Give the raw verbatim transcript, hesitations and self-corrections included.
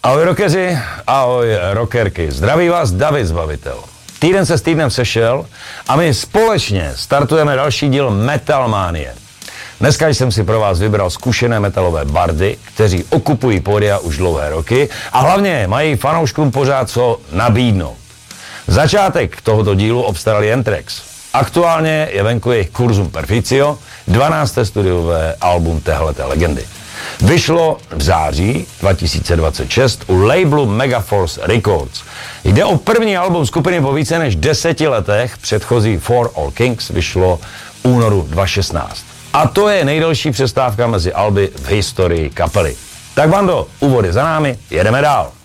Ahoj rockeři, ahoj rockerky, zdraví vás David Zbavitel. Týden se s týdnem sešel a my společně startujeme další díl Metalmanie. Dneska jsem si pro vás vybral zkušené metalové bardy, kteří okupují pódia už dlouhé roky a hlavně mají fanouškům pořád co nabídnout. Začátek tohoto dílu obstarali Anthrax. Aktuálně je venku jejich Cursum Perficio, dvanácté studiové album téhleté legendy. Vyšlo v září dva tisíce dvacet šest u labelu Megaforce Records. Jde o první album skupiny po více než deseti letech, předchozí For All Kings vyšlo v únoru dva tisíce šestnáct. A to je nejdelší přestávka mezi alby v historii kapely. Tak bando, úvod je za námi, jedeme dál.